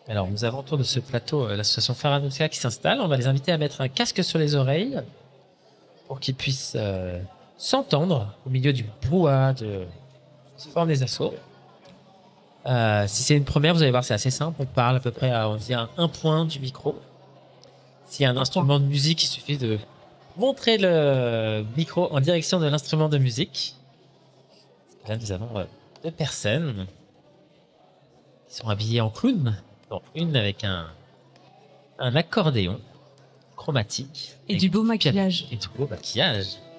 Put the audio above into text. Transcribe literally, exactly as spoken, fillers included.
Alors, nous avons autour de ce plateau euh, l'association Faranouska qui s'installe. On va les inviter à mettre un casque sur les oreilles pour qu'ils puissent euh, s'entendre au milieu du brouhaha de se forme des assauts. Euh, si c'est une première, vous allez voir, c'est assez simple. On parle à peu près à on dit, à un point du micro. S'il y a un instrument de musique, il suffit de montrer le micro en direction de l'instrument de musique. Là, nous avons euh, deux personnes qui sont habillées en clown. Bon, une avec un, un accordéon chromatique. Et du beau maquillage. Et du beau maquillage.